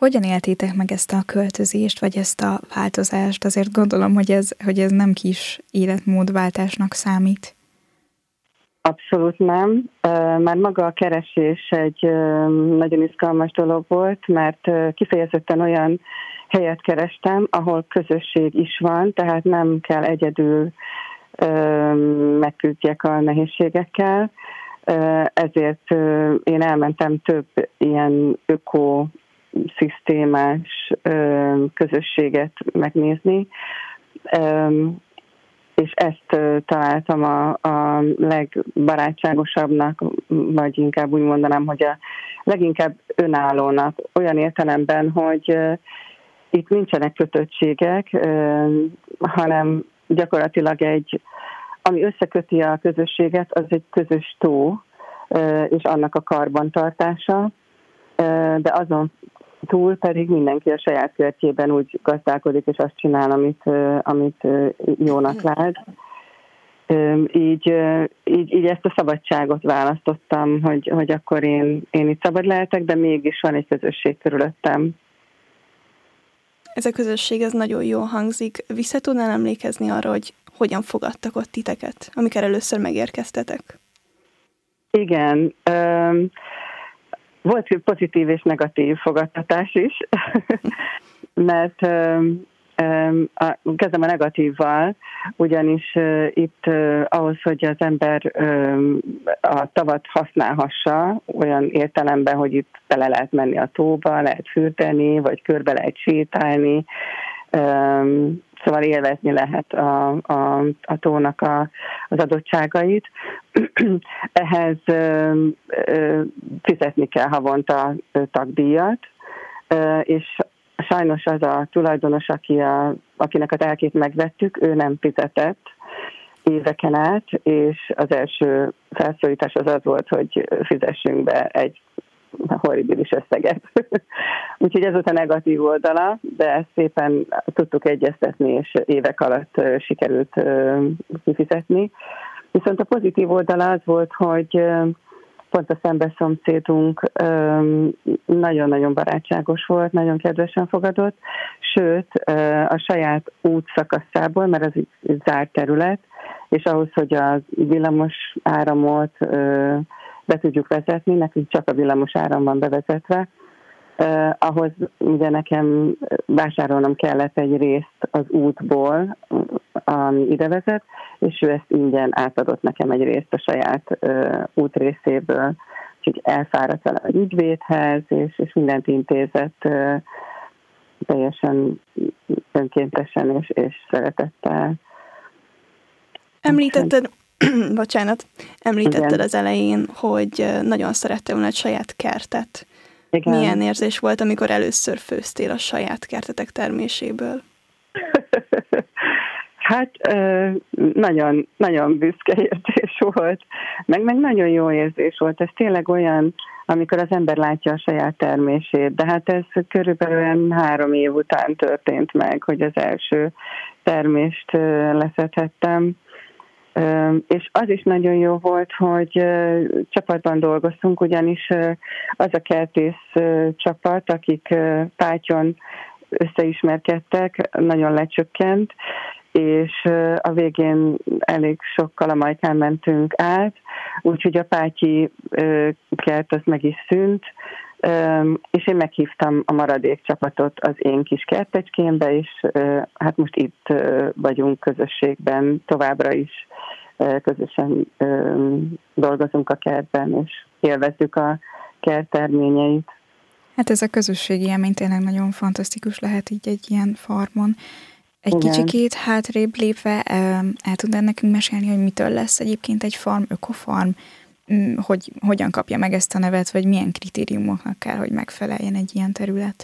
Hogyan éltétek meg ezt a költözést, vagy ezt a változást? Azért gondolom, hogy ez nem kis életmódváltásnak számít. Abszolút nem. Már maga a keresés egy nagyon izgalmas dolog volt, mert kifejezetten olyan helyet kerestem, ahol közösség is van, tehát nem kell egyedül megküzdjek a nehézségekkel. Ezért én elmentem több ilyen ökoszisztémás közösséget megnézni, és ezt találtam a legbarátságosabbnak, vagy inkább úgy mondanám, hogy a leginkább önállónak, olyan értelemben, hogy itt nincsenek kötöttségek, hanem gyakorlatilag ami összeköti a közösséget, az egy közös tó, és annak a karbantartása, de azon túl pedig mindenki a saját körtjében úgy gazdálkodik, és azt csinál, amit jónak lát. Így ezt a szabadságot választottam, hogy akkor én itt szabad lehetek, de mégis van egy közösség körülöttem. Ez a közösség, ez nagyon jól hangzik. Vissza tudnál emlékezni arra, hogy hogyan fogadtak ott titeket, amikor először megérkeztetek? Igen. Volt pozitív és negatív fogadtatás is, mert kezdem a negatívval, ugyanis itt ahhoz, hogy az ember a tavat használhassa, olyan értelemben, hogy itt bele lehet menni a tóba, lehet fürdeni, vagy körbe lehet sétálni, szóval élvezni lehet a tónak az adottságait. Ehhez fizetni kell havonta tagdíjat, és sajnos az a tulajdonos, akinek a telkét megvettük, ő nem fizetett éveken át, és az első felszólítás az volt, hogy fizessünk be egy horribilis összeget. Úgyhogy ez volt a negatív oldala, de ezt szépen tudtuk egyeztetni, és évek alatt sikerült kifizetni. Viszont a pozitív oldala az volt, hogy pont a szembeszomszédunk nagyon-nagyon barátságos volt, nagyon kedvesen fogadott, sőt a saját útszakaszából, mert ez egy zárt terület, és ahhoz, hogy a villamos áramot be tudjuk vezetni, nekünk csak a villamos áram van bevezetve, ahhoz ugye nekem vásárolnom kellett egy részt az útból, ami ide vezet, és ő ezt ingyen átadott nekem egy részt a saját útrészéből, úgyhogy elfáradt vele egy ügyvédhez, és mindent intézett teljesen önkéntesen és szeretettel. Említetted Igen. az elején, hogy nagyon szerette volna egy saját kertet. Igen. Milyen érzés volt, amikor először főztél a saját kertetek terméséből? Hát nagyon, nagyon büszke érzés volt, meg nagyon jó érzés volt. Ez tényleg olyan, amikor az ember látja a saját termését, de hát ez körülbelül 3 év után történt meg, hogy az első termést leszedhettem. És az is nagyon jó volt, hogy csapatban dolgoztunk, ugyanis az a kertész csapat, akik Pátyon összeismerkedtek, nagyon lecsökkent, és a végén elég sok kalamajkán mentünk át, úgyhogy a pátyi kert az meg is szűnt, és én meghívtam a maradék csapatot az én kis kertecskémbe, és hát most itt vagyunk közösségben, továbbra is közösen dolgozunk a kertben, és élvezzük a kert terményeit. Hát ez a közösségi élmény tényleg nagyon fantasztikus lehet így egy ilyen farmon. Egy kicsikét hátrébb lépve el tudnád nekünk mesélni, hogy mitől lesz egyébként egy farm, ökofarm, hogy hogyan kapja meg ezt a nevet, vagy milyen kritériumoknak kell, hogy megfeleljen egy ilyen terület?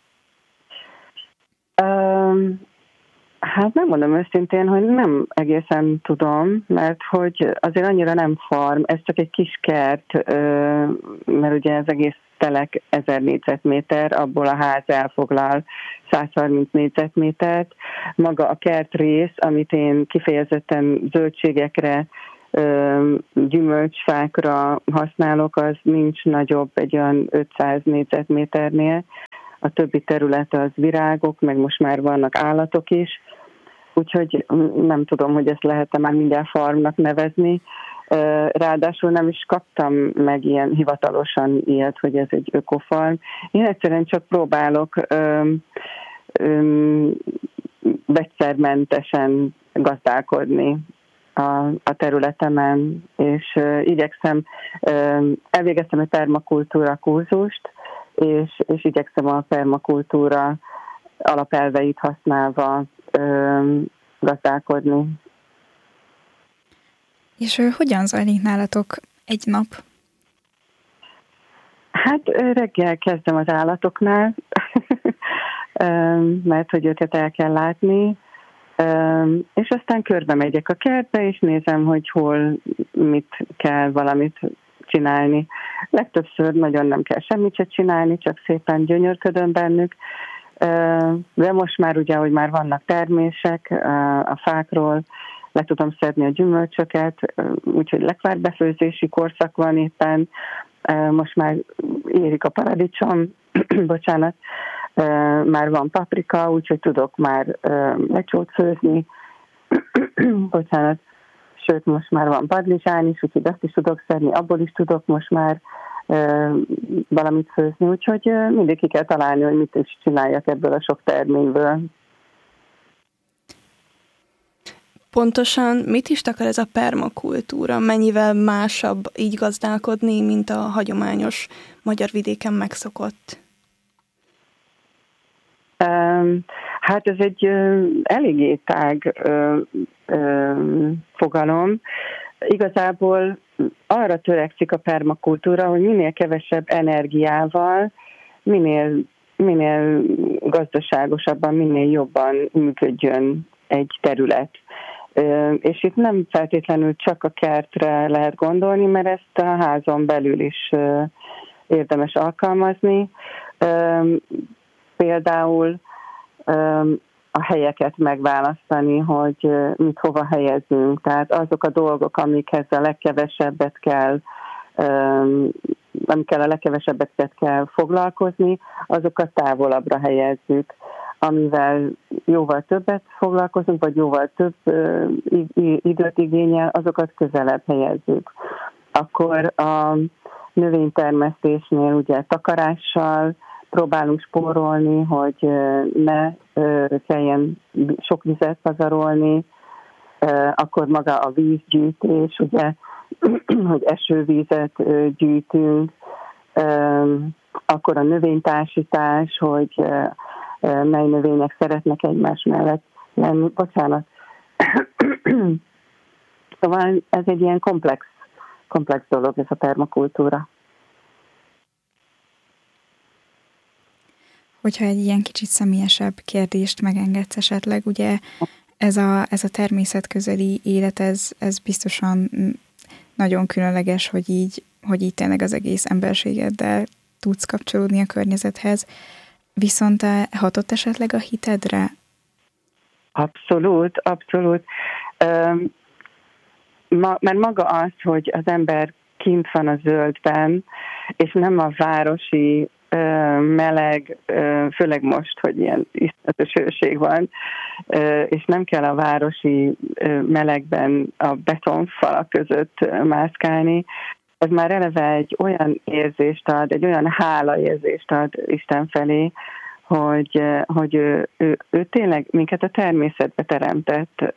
Hát nem mondom őszintén, hogy nem egészen tudom, mert hogy azért annyira nem farm, ez csak egy kis kert, mert ugye az egész telek 1000 négyzetméter, abból a ház elfoglal 130 négyzetmétert. Maga a kertrész, amit én kifejezetten zöldségekre, gyümölcsfákra használok, az nincs nagyobb egy olyan 500 négyzetméternél. a többi terület az virágok, meg most már vannak állatok is, úgyhogy nem tudom, hogy ezt lehet-e már mindjárt farmnak nevezni. Ráadásul nem is kaptam meg ilyen hivatalosan ilyet, hogy ez egy ökofarm. Én egyszerűen csak próbálok vegyszermentesen gazdálkodni a területemen, és igyekszem, elvégeztem egy permakultúra kurzust, és igyekszem a permakultúra alapelveit használva gazdálkodni. És hogyan zajlik nálatok egy nap? Hát reggel kezdem az állatoknál, mert hogy őket el kell látni, és aztán körbe megyek a kertbe, és nézem, hogy hol mit kell valamit csinálni. Legtöbbször nagyon nem kell semmit se csinálni, csak szépen gyönyörködöm bennük, de most már ugye, hogy már vannak termések a fákról, le tudom szedni a gyümölcsöket, úgyhogy lekvárbefőzési korszak van éppen, most már érik a paradicsom, bocsánat, már van paprika, úgyhogy tudok már lecsót főzni, bocsánat, sőt most már van padlizsán is, úgyhogy azt is tudok szedni, abból is tudok most már valamit főzni, úgyhogy mindig ki kell találni, hogy mit is csináljak ebből a sok terményből. Pontosan mit is takar ez a permakultúra? Mennyivel másabb így gazdálkodni, mint a hagyományos magyar vidéken megszokott? Hát ez egy eléggé tág fogalom. Igazából arra törekszik a permakultúra, hogy minél kevesebb energiával, minél gazdaságosabban, minél jobban működjön egy terület. És itt nem feltétlenül csak a kertre lehet gondolni, mert ezt a házon belül is érdemes alkalmazni. Például a helyeket megválasztani, hogy mit hova helyezünk. Tehát azok a dolgok, amikkel a legkevesebbet kell foglalkozni, azokat távolabbra helyezzük. Amivel jóval többet foglalkozunk, vagy jóval több időt igényel, azokat közelebb helyezzük. Akkor a növénytermesztésnél ugye takarással próbálunk spórolni, hogy ne kelljen sok vizet pazarolni, akkor maga a vízgyűjtés, ugye, hogy esővízet gyűjtünk, akkor a növénytársítás, hogy mely növények szeretnek egymás mellett lenni. Bocsánat. Szóval ez egy ilyen komplex dolog, ez a permakultúra. Hogyha egy ilyen kicsit személyesebb kérdést megengedsz esetleg, ugye ez a természetközeli élet, ez biztosan nagyon különleges, hogy így tényleg az egész emberségeddel tudsz kapcsolódni a környezethez. Viszont hatott esetleg a hitedre? Abszolút. Mert maga az, hogy az ember kint van a zöldben, és nem a városi meleg, főleg most, hogy ilyen iszonyatos hőség van, és nem kell a városi melegben a betonfalak között mászkálni, ez már eleve egy olyan érzést ad, egy olyan hálaérzést ad Isten felé, hogy ő tényleg minket a természetbe teremtett,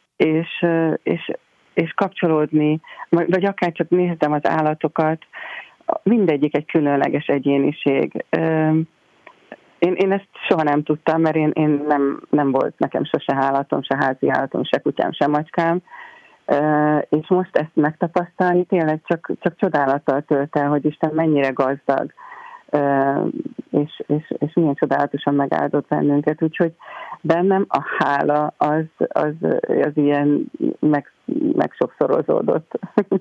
és kapcsolódni, vagy akár csak néztem az állatokat, mindegyik egy különleges egyéniség. Én ezt soha nem tudtam, mert én nem volt nekem sose állatom, se házi állatom, se kutyám, se macskám, és most ezt megtapasztalni tényleg csak csodálattal tölt el, hogy Isten mennyire gazdag, és milyen csodálatosan megáldott bennünket, úgyhogy bennem a hála az ilyen megsokszorozódott.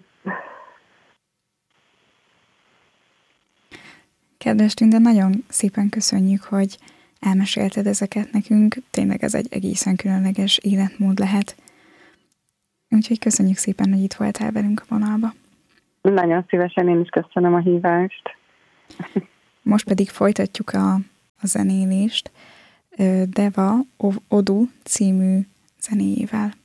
Kedves Tünde, nagyon szépen köszönjük, hogy elmesélted ezeket nekünk. Tényleg ez egy egészen különleges életmód lehet. Úgyhogy köszönjük szépen, hogy itt voltál velünk a vonalba. Nagyon szívesen, én is köszönöm a hívást. Most pedig folytatjuk a a zenélést Deva Odu című zenéjével.